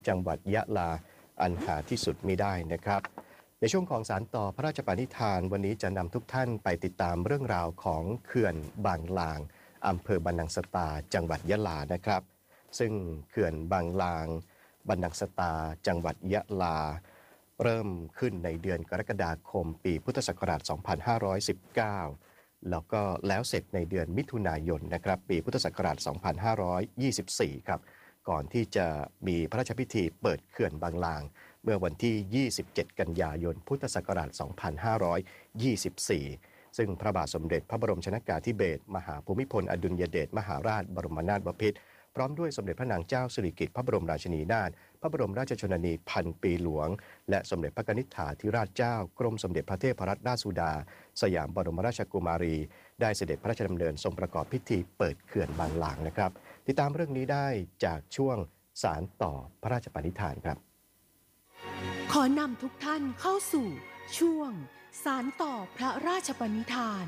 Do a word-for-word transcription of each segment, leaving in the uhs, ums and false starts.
จังหวัดยะลาอันหาที่สุดมิได้นะครับในช่วงของสารต่อพระราชปณิธานวันนี้จะนำทุกท่านไปติดตามเรื่องราวของเขื่อนบางลางอำเภอบรรนังสตาจังหวัดยะลานะครับซึ่งเขื่อนบางลางบรรนังสตาจังหวัดยะลาเริ่มขึ้นในเดือนกรกฎาคมปีพุทธศักราช สองพันห้าร้อยสิบเก้า แล้วก็แล้วเสร็จในเดือนมิถุนายนนะครับปีพุทธศักราช สองพันห้าร้อยยี่สิบสี่ ครับก่อนที่จะมีพระราชพิธีเปิดเขื่อนบางลางเมื่อวันที่ ยี่สิบเจ็ด กันยายน พุทธศักราช สองพันห้าร้อยยี่สิบสี่ ซึ่งพระบาทสมเด็จพระบรมชนกาธิเบศรมหาภูมิพลอดุลยเดชมหาราชบรมนาถบพิตรพร้อมด้วยสมเด็จพระนางเจ้าสิริกิติ์พระบรมราชินีนาถพระบรมราชชนนีพันปีหลวงและสมเด็จพระนิษฐาธิราชเจ้ากรมสมเด็จพระเทพรัตนราชสุดาสยามบรมราชกุมารีได้เสด็จพระราชดำเนินทรงประกอบพิธีเปิดเขื่อนบางลางนะครับติดตามเรื่องนี้ได้จากช่วงสารต่อพระราชปณิธานครับขอนำทุกท่านเข้าสู่ช่วงสารต่อพระราชปณิธาน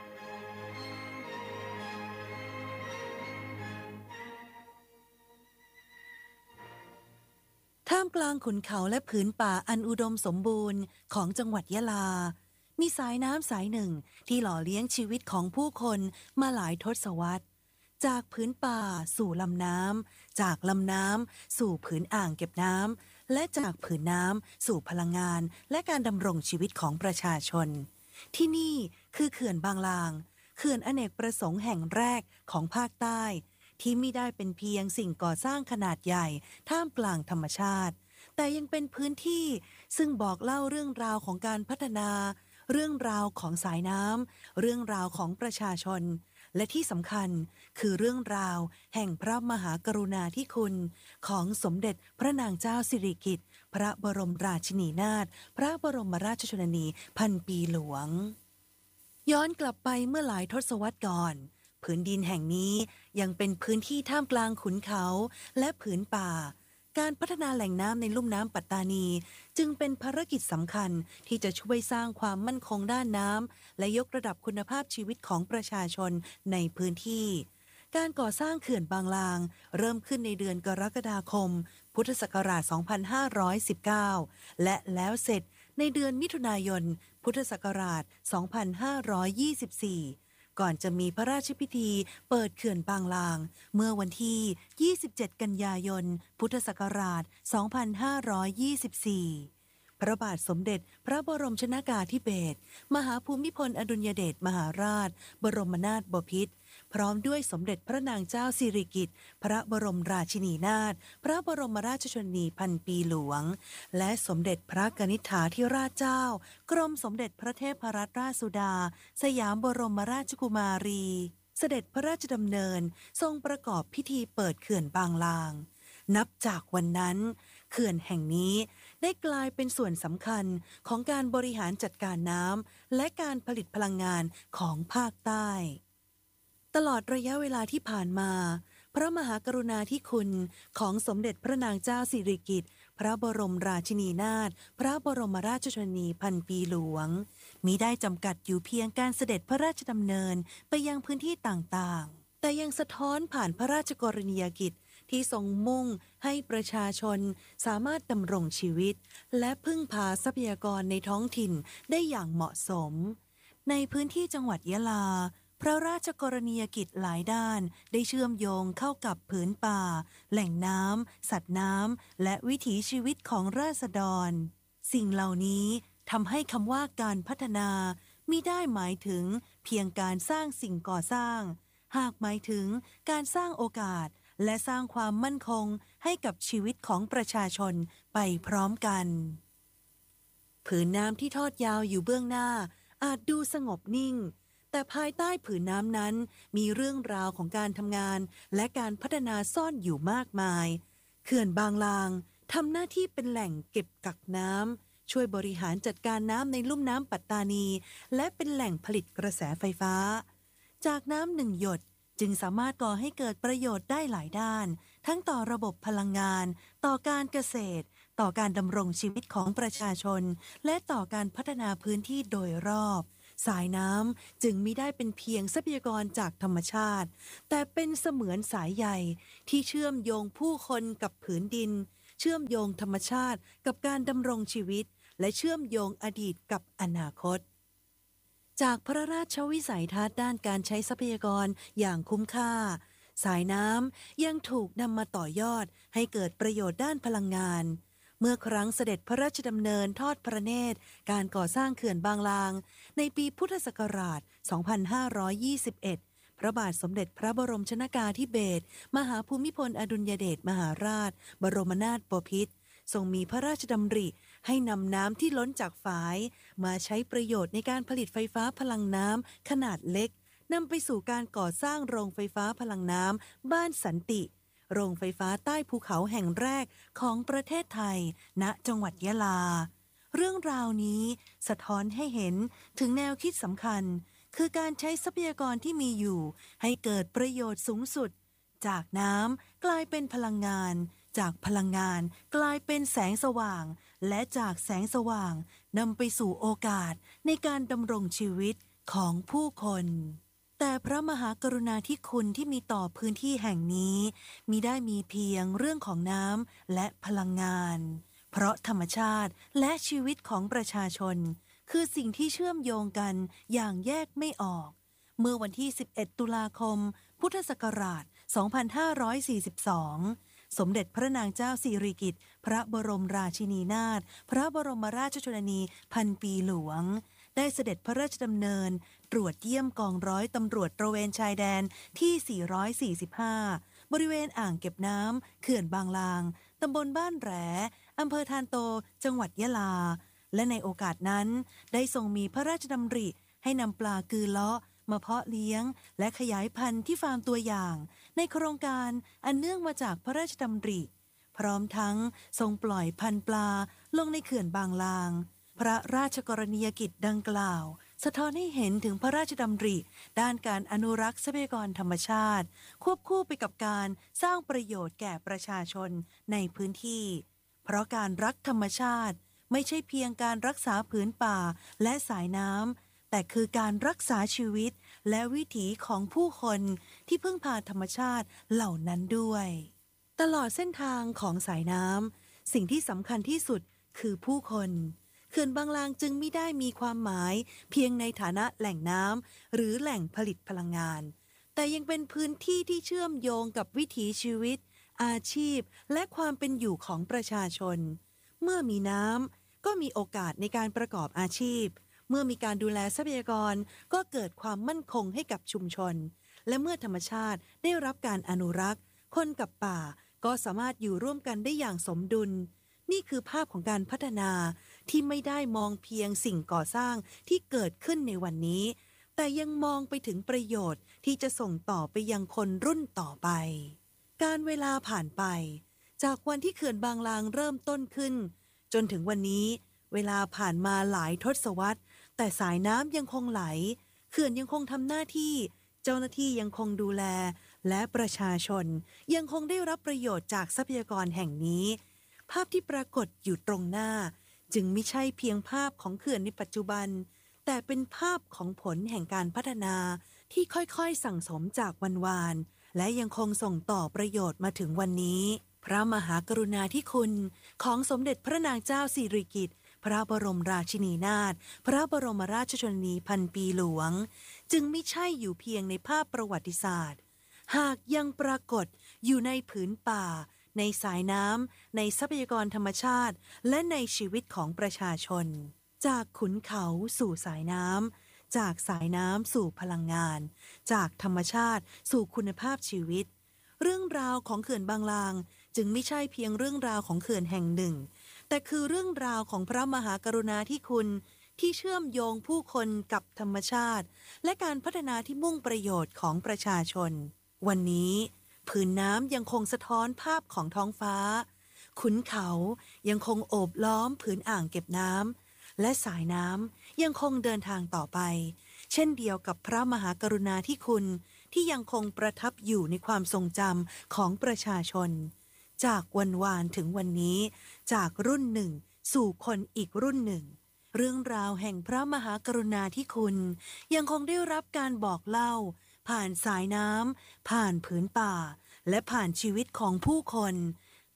ท่ามกลางขุนเขาและผืนป่าอันอุดมสมบูรณ์ของจังหวัดยะลามีสายน้ำสายหนึ่งที่หล่อเลี้ยงชีวิตของผู้คนมาหลายทศวรรษจากผืนป่าสู่ลำน้ำจากลำน้ำสู่ผืนอ่างเก็บน้ำและจากผืนน้ำสู่พลังงานและการดำรงชีวิตของประชาชนที่นี่คือเขื่อนบางลางเขื่อนอเนกประสงค์แห่งแรกของภาคใต้ที่ไม่ได้เป็นเพียงสิ่งก่อสร้างขนาดใหญ่ท่ามกลางธรรมชาติแต่ยังเป็นพื้นที่ซึ่งบอกเล่าเรื่องราวของการพัฒนาเรื่องราวของสายน้ำเรื่องราวของประชาชนและที่สำคัญคือเรื่องราวแห่งพระมหากรุณาธิคุณของสมเด็จพระนางเจ้าสิริกิติ์พระบรมราชินีนาถพระบรมราชชนนีพันปีหลวงย้อนกลับไปเมื่อหลายทศวรรษก่อนผืนดินแห่งนี้ยังเป็นพื้นที่ท่ามกลางขุนเขาและผืนป่าการพัฒนาแหล่งน้ำในลุ่มน้ำปัตตานีจึงเป็นภารกิจสำคัญที่จะช่วยสร้างความมั่นคงด้านน้ำและยกระดับคุณภาพชีวิตของประชาชนในพื้นที่การก่อสร้างเขื่อนบางลางเริ่มขึ้นในเดือนกรกฎาคมพุทธศักราช สองพันห้าร้อยสิบเก้า และแล้วเสร็จในเดือนมิถุนายน พุทธศักราช สองพันห้าร้อยยี่สิบสี่ก่อนจะมีพระราชพิธีเปิดเขื่อนบางลางเมื่อวันที่ ยี่สิบเจ็ด กันยายน พุทธศักราช สองพันห้าร้อยยี่สิบสี่ พระบาทสมเด็จพระบรมชนกาธิเบศรมหาภูมิพลอดุลยเดชมหาราชบรมนาถบพิตรพร้อมด้วยสมเด็จพระนางเจ้าสิริกิติ์พระบรมราชินีนาถพระบรมราชชนนีพันปีหลวงและสมเด็จพระกนิษฐาธิราชเจ้ากรมสมเด็จพระเทพรัตนราชสุดาสยามบรมราชกุมารีเสด็จพระราชดำเนินทรงประกอบพิธีเปิดเขื่อนบางลางนับจากวันนั้นเขื่อนแห่งนี้ได้กลายเป็นส่วนสำคัญของการบริหารจัดการน้ำและการผลิตพลังงานของภาคใต้ตลอดระยะเวลาที่ผ่านมาพระมหากรุณาธิคุณของสมเด็จพระนางเจ้าสิริกิติ์พระบรมราชินีนาถพระบรมราชชนนีพันปีหลวงมิได้จำกัดอยู่เพียงการเสด็จพระราชดำเนินไปยังพื้นที่ต่างๆแต่ยังสะท้อนผ่านพระราชกรณียกิจที่ทรงมุ่งให้ประชาชนสามารถดำรงชีวิตและพึ่งพาทรัพยากรในท้องถิ่นได้อย่างเหมาะสมในพื้นที่จังหวัดยะลาพระราชกรณียกิจหลายด้านได้เชื่อมโยงเข้ากับผืนป่าแหล่งน้ำสัตว์น้ำและวิถีชีวิตของราษฎรสิ่งเหล่านี้ทำให้คำว่าการพัฒนามิได้หมายถึงเพียงการสร้างสิ่งก่อสร้างหากหมายถึงการสร้างโอกาสและสร้างความมั่นคงให้กับชีวิตของประชาชนไปพร้อมกันผืนน้ำที่ทอดยาวอยู่เบื้องหน้าอาจดูสงบนิ่งแต่ภายใต้ผืนน้ำนั้นมีเรื่องราวของการทำงานและการพัฒนาซ่อนอยู่มากมายเขื่อนบางลางทำหน้าที่เป็นแหล่งเก็บกักน้ำช่วยบริหารจัดการน้ำในลุ่มน้ำปัตตานีและเป็นแหล่งผลิตกระแสไฟฟ้าจากน้ำหนึ่งหยดจึงสามารถก่อให้เกิดประโยชน์ได้หลายด้านทั้งต่อระบบพลังงานต่อการเกษตรต่อการดำรงชีวิตของประชาชนและต่อการพัฒนาพื้นที่โดยรอบสายน้ำจึงมิได้เป็นเพียงทรัพยากรจากธรรมชาติแต่เป็นเสมือนสายใยที่เชื่อมโยงผู้คนกับผืนดินเชื่อมโยงธรรมชาติกับการดำรงชีวิตและเชื่อมโยงอดีตกับอนาคตจากพระราชวิสัยทัศน์ด้านการใช้ทรัพยากรอย่างคุ้มค่าสายน้ำยังถูกนำมาต่อยอดให้เกิดประโยชน์ด้านพลังงานเมื่อครั้งเสด็จพระราชดำเนินทอดพระเนตรการก่อสร้างเขื่อนบางลางในปีพุทธศักราช สองพันห้าร้อยยี่สิบเอ็ด พระบาทสมเด็จพระบรมชนกาธิเบศรมหาภูมิพลอดุลยเดชมหาราชบรมนาถบพิตรทรงมีพระราชดำริให้นำน้ำที่ล้นจากฝายมาใช้ประโยชน์ในการผลิตไฟฟ้าพลังน้ำขนาดเล็กนำไปสู่การก่อสร้างโรงไฟฟ้าพลังน้ำบ้านสันติโรงไฟฟ้าใต้ภูเขาแห่งแรกของประเทศไทยณจังหวัดยะลาเรื่องราวนี้สะท้อนให้เห็นถึงแนวคิดสำคัญคือการใช้ทรัพยากรที่มีอยู่ให้เกิดประโยชน์สูงสุดจากน้ำกลายเป็นพลังงานจากพลังงานกลายเป็นแสงสว่างและจากแสงสว่างนำไปสู่โอกาสในการดำรงชีวิตของผู้คนแต่พระมหากรุณาธิคุณที่มีต่อพื้นที่แห่งนี้มิได้มีเพียงเรื่องของน้ำและพลังงานเพราะธรรมชาติและชีวิตของประชาชนคือสิ่งที่เชื่อมโยงกันอย่างแยกไม่ออกเมื่อวันที่ สิบเอ็ด ตุลาคม พุทธศักราช สองพันห้าร้อยสี่สิบสอง สมเด็จพระนางเจ้าสิริกิติ์พระบรมราชินีนาถพระบรมราชชนนีพันปีหลวงได้เสด็จพระราชดำเนินตรวจเยี่ยมกองร้อยตำรวจตระเวนชายแดนที่ สี่ร้อยสี่สิบห้า บริเวณอ่างเก็บน้ำเขื่อนบางลางตำบลบ้านแหลอำเภอธารโตจังหวัดยะลาและในโอกาสนั้นได้ทรงมีพระราชดำริให้นำปลากือเลาะมาเพาะเลี้ยงและขยายพันธุ์ที่ฟาร์มตัวอย่างในโครงการอันเนื่องมาจากพระราชดำริพร้อมทั้งทรงปล่อยพันธุ์ปลาลงในเขื่อนบางลางพระราชกรณียกิจดังกล่าวสะท้อนให้เห็นถึงพระราชดำริด้านการอนุรักษ์ทรัพยากรธรรมชาติควบคู่ไปกับการสร้างประโยชน์แก่ประชาชนในพื้นที่เพราะการรักธรรมชาติไม่ใช่เพียงการรักษาผืนป่าและสายน้ำแต่คือการรักษาชีวิตและวิถีของผู้คนที่พึ่งพาธรรมชาติเหล่านั้นด้วยตลอดเส้นทางของสายน้ำสิ่งที่สำคัญที่สุดคือผู้คนเขื่อนบางลางจึงไม่ได้มีความหมายเพียงในฐานะแหล่งน้ำหรือแหล่งผลิตพลังงานแต่ยังเป็นพื้นที่ที่เชื่อมโยงกับวิถีชีวิตอาชีพและความเป็นอยู่ของประชาชนเมื่อมีน้ำก็มีโอกาสในการประกอบอาชีพเมื่อมีการดูแลทรัพยากรก็เกิดความมั่นคงให้กับชุมชนและเมื่อธรรมชาติได้รับการอนุรักษ์คนกับป่าก็สามารถอยู่ร่วมกันได้อย่างสมดุลนี่คือภาพของการพัฒนาที่ไม่ได้มองเพียงสิ่งก่อสร้างที่เกิดขึ้นในวันนี้แต่ยังมองไปถึงประโยชน์ที่จะส่งต่อไปยังคนรุ่นต่อไปการเวลาผ่านไปจากวันที่เขื่อนบางลางเริ่มต้นขึ้นจนถึงวันนี้เวลาผ่านมาหลายทศวรรษแต่สายน้ำยังคงไหลเขื่อนยังคงทำหน้าที่เจ้าหน้าที่ยังคงดูแลและประชาชนยังคงได้รับประโยชน์จากทรัพยากรแห่งนี้ภาพที่ปรากฏอยู่ตรงหน้าจึงไม่ใช่เพียงภาพของเขื่อนในปัจจุบันแต่เป็นภาพของผลแห่งการพัฒนาที่ค่อยๆสั่งสมจากวันวานและยังคงส่งต่อประโยชน์มาถึงวันนี้พระมหากรุณาธิคุณของสมเด็จพระนางเจ้าสิริกิติ์พระบรมราชินีนาถพระบรมราชชนนีพันปีหลวงจึงไม่ใช่อยู่เพียงในภาพประวัติศาสตร์หากยังปรากฏอยู่ในผืนป่าในสายน้ำในทรัพยากรธรรมชาติและในชีวิตของประชาชนจากขุนเขาสู่สายน้ำจากสายน้ำสู่พลังงานจากธรรมชาติสู่คุณภาพชีวิตเรื่องราวของเขื่อนบางลางจึงไม่ใช่เพียงเรื่องราวของเขื่อนแห่งหนึ่งแต่คือเรื่องราวของพระมหากรุณาธิคุณที่เชื่อมโยงผู้คนกับธรรมชาติและการพัฒนาที่มุ่งประโยชน์ของประชาชนวันนี้ผืนน้ำยังคงสะท้อนภาพของท้องฟ้าขุนเขายังคงโอบล้อมผืนอ่างเก็บน้ำและสายน้ำยังคงเดินทางต่อไปเช่นเดียวกับพระมหากรุณาธิคุณที่ยังคงประทับอยู่ในความทรงจำของประชาชนจากวันวานถึงวันนี้จากรุ่นหนึ่งสู่คนอีกรุ่นหนึ่งเรื่องราวแห่งพระมหากรุณาธิคุณยังคงได้รับการบอกเล่าผ่านสายน้ำผ่านผืนป่าและผ่านชีวิตของผู้คน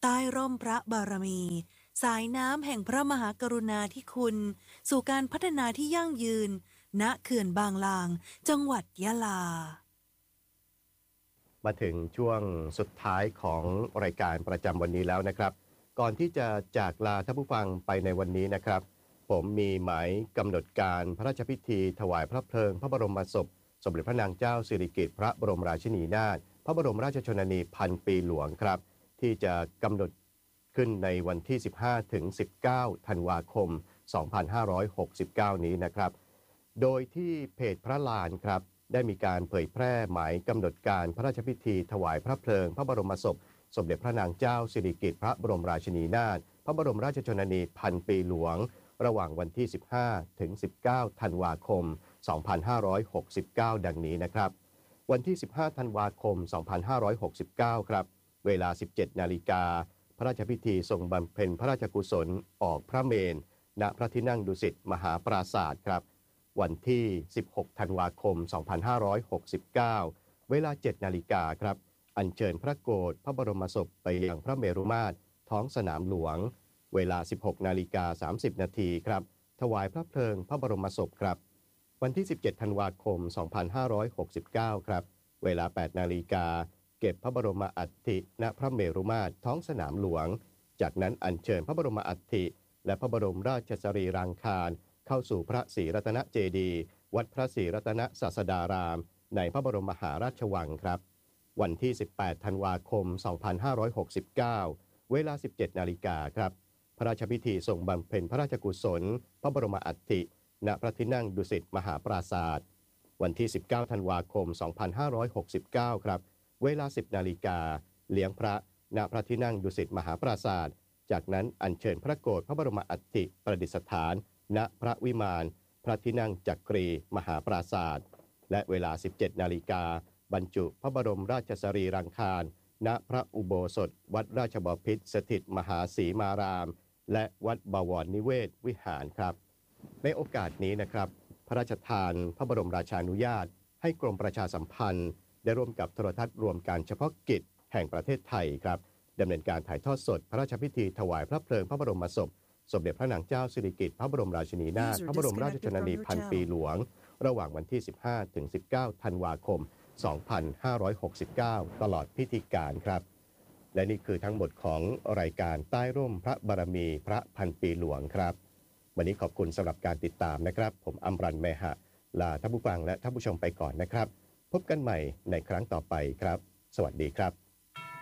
ใต้ร่มพระบารมี สายน้ำแห่งพระมหากรุณาธิคุณ สู่การพัฒนาที่ยั่งยืน ณ เขื่อนบางลาง จังหวัดยะลามาถึงช่วงสุดท้ายของรายการประจำวันนี้แล้วนะครับ ก่อนที่จะจากลาท่านผู้ฟังไปในวันนี้นะครับ ผมมีหมายกำหนดการพระราชพิธีถวายพระเพลิงพระบรมศพสมเด็จพระนางเจ้าสิริกิติ์พระบรมราชินีนาถพระบรมราชชนนีพันปีหลวงครับที่จะกำหนดขึ้นในวันที่ สิบห้าถึงสิบเก้า ธันวาคม สองพันห้าร้อยหกสิบเก้า นี้นะครับโดยที่เพจพระลานครับได้มีการเผยแพร่หมายกำหนดการพระราชพิธีถวายพระเพลิงพระบรมศพสมเด็จพระนางเจ้าสิริกิติ์พระบรมราชินีนาถพระบรมราชชนนีพันปีหลวงระหว่างวันที่ สิบห้าถึงสิบเก้า ธันวาคม สองพันห้าร้อยหกสิบเก้า ดังนี้นะครับวันที่ สิบห้า ธันวาคม สองพันห้าร้อยหกสิบเก้า ครับเวลา สิบเจ็ด นาฬิกาพระราชพิธีทรงบำเพ็ญพระราชกุศลออกพระเมรุณพระที่นั่งดุสิตมหาปราสาทครับวันที่ สิบหก ธันวาคม สองพันห้าร้อยหกสิบเก้า เวลา เจ็ด นาฬิกาครับอัญเชิญพระโกฐพระบรมศพไปยังพระเมรุมาตรท้องสนามหลวงเวลา สิบหก นาฬิกา สามสิบ นาทีครับถวายพระเพลิงพระบรมศพครับวันที่ สิบเจ็ด ธันวาคม สองพันห้าร้อยหกสิบเก้า ครับเวลา แปด นาฬิกาเก็บพระบรมอัฐิณพระเมรุมาตรท้องสนามหลวงจากนั้นอัญเชิญพระบรมอัฐิและพระบรมราชสรีรางคารเข้าสู่พระศรีรัตนเจดีย์วัดพระศรีรัตนศาสดารามในพระบรมมหาราชวังครับวันที่ สิบแปด ธันวาคม สองพันห้าร้อยหกสิบเก้า เวลา สิบเจ็ด นาฬิกาครับพระราชพิธีทรงบำเพ็ญพระราชกุศลพระบรมอัฐิณพระที่นั่งดุสิตมหาปราสาทวันที่ สิบเก้า ธันวาคม สองพันห้าร้อยหกสิบเก้า ครับเวลา สิบ นาฬิกาเลี้ยงพระณพระที่นั่งดุสิตมหาปราสาทจากนั้นอัญเชิญพระโกฐพระบรมอัฐิประดิษฐานณพระวิมานพระที่นั่งจักรีมหาปราสาทและเวลา สิบเจ็ด นาฬิกาบรรจุพระบรมราชสรีรางคารณพระอุโบสถวัดราชบพิตรสถิตมหาสีมารามและวัดบวรนิเวศวิหารครับในโอกาสนี้นะครับพระราชทานพระบรมราชานุญาตให้กรมประชาสัมพันธ์ได้ร่วมกับโทรทัศน์รวมการเฉพาะกิจแห่งประเทศไทยครับดำเนินการถ่ายทอดสดพระราชพิธีถวายพระเพลิงพระบรมศพสมเด็จพระนางเจ้าสิริกิติ์พระบรมราชินีนาถพระบรมราชชนนีพันปีหลวงระหว่างวันที่ สิบห้าถึงสิบเก้า ธันวาคม สองพันห้าร้อยหกสิบเก้า ตลอดพิธีการครับและนี่คือทั้งหมดของรายการใต้ร่มพระบารมีพระพันปีหลวงครับวันนี้ขอบคุณสำหรับการติดตามนะครับผมอำรันเมหะลาท่านผู้ฟังและท่านผู้ชมไปก่อนนะครับพบกันใหม่ในครั้งต่อไปครับสวัสดีครับ